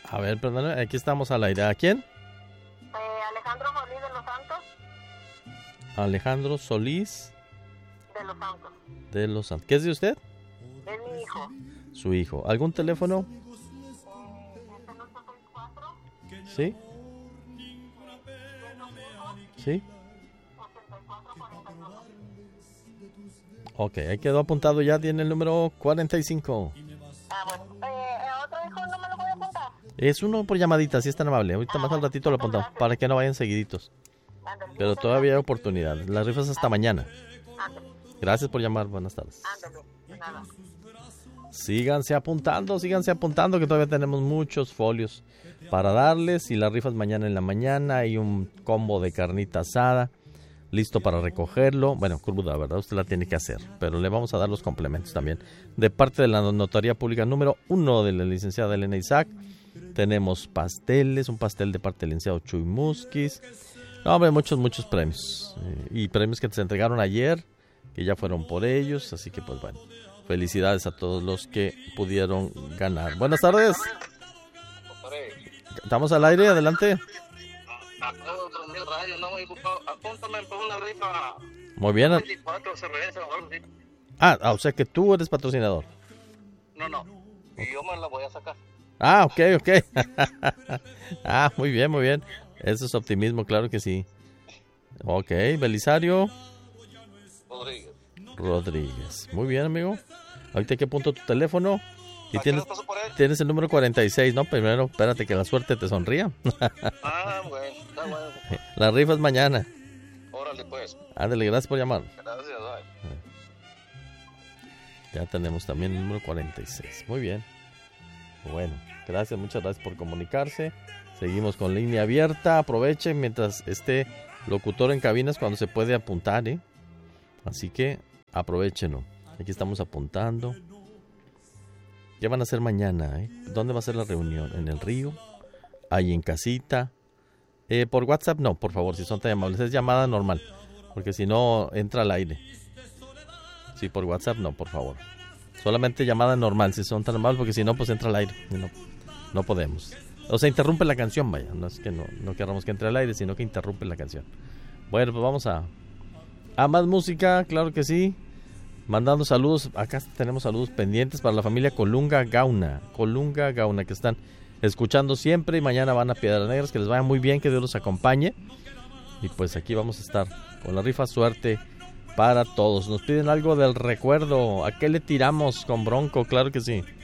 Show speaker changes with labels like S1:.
S1: A ver, perdón, aquí estamos al aire. ¿A quién?
S2: Alejandro Solís de los Santos.
S1: Alejandro Solís
S2: de los Santos.
S1: De los Santos. ¿Qué es de usted?
S2: Es mi hijo.
S1: Su hijo. ¿Algún teléfono?
S2: 864.
S1: ¿Sí? ¿Sí?
S2: 8442.
S1: Ok, ahí quedó apuntado ya, tiene el número 45.
S2: Bueno. ¿Otro hijo no me lo puede apuntar?
S1: Es uno por llamadita, si es tan amable. Ahorita más al ratito lo apuntamos, para que no vayan seguiditos.
S2: Ándale.
S1: Pero todavía hay oportunidad. Las rifas hasta mañana.
S2: Ándale.
S1: Gracias por llamar, buenas tardes.
S2: Ándale. De nada.
S1: Síganse apuntando, que todavía tenemos muchos folios para darles. Y las rifas mañana en la mañana. Hay un combo de carnita asada listo para recogerlo. Bueno, cruda, ¿verdad? Usted la tiene que hacer, pero le vamos a dar los complementos también. De parte de la Notaría Pública número 1 de la licenciada Elena Isaac, tenemos pasteles, un pastel de parte del licenciado Chuy Musquiz. No, hombre, muchos premios. Y premios que se entregaron ayer, que ya fueron por ellos. Así que, pues bueno, felicidades a todos los que pudieron ganar. Buenas tardes. Estamos al aire, adelante. Muy bien. O sea que tú eres patrocinador.
S3: No. Y yo me la voy a sacar.
S1: Ok. Muy bien. Eso es optimismo, claro que sí. Ok, Belisario Rodríguez. Muy bien, amigo. Ahorita que apunto tu teléfono. Y tienes el número 46, ¿no? Primero, espérate que la suerte te sonría.
S3: Bueno, está bueno.
S1: La rifa es mañana.
S3: Órale, pues.
S1: Ándale, gracias por llamar.
S3: Gracias, bye.
S1: Ya tenemos también el número 46. Muy bien. Bueno, muchas gracias por comunicarse. Seguimos con línea abierta. Aprovechen mientras esté locutor en cabinas cuando se puede apuntar, ¿eh? Así que aprovechenlo. Aquí estamos apuntando. ¿Qué van a hacer mañana, eh? ¿Dónde va a ser la reunión? ¿En el río? ¿Ahí en casita? Por WhatsApp no, por favor, si son tan amables. Es llamada normal, porque si no entra al aire. Sí, por WhatsApp no, por favor. Solamente llamada normal, si son tan amables, porque si no, pues entra al aire. No podemos. O sea, interrumpe la canción, vaya. No es que no queramos que entre al aire, sino que interrumpe la canción. Bueno, pues vamos a más música, claro que sí. Mandando saludos. Acá tenemos saludos pendientes para la familia Colunga Gauna, que están escuchando siempre, y mañana van a Piedras Negras. Que les vaya muy bien, que Dios los acompañe. Y pues aquí vamos a estar con la rifa, suerte para todos. Nos piden algo del recuerdo. ¿A qué le tiramos con Bronco? Claro que sí.